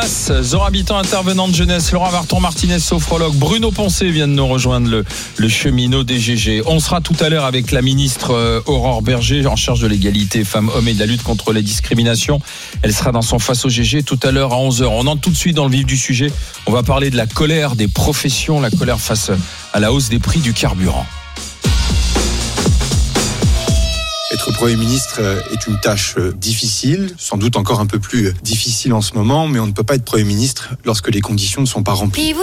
place. Zora Habitant, intervenante jeunesse, Laura Marton-Martinez, sophrologue, Bruno Poncet vient de nous rejoindre, le cheminot des GG. On sera tout à l'heure avec la ministre Aurore Bergé, en charge de l'égalité femmes-hommes et de la lutte contre les discriminations. Elle sera dans son Face au GG tout à l'heure à 11h. On entre tout de suite dans le vif du sujet. On va parler de la colère des professions, la colère face à la hausse des prix du carburant. Être Premier ministre est une tâche difficile, sans doute encore un peu plus difficile en ce moment, mais on ne peut pas être Premier ministre lorsque les conditions ne sont pas remplies.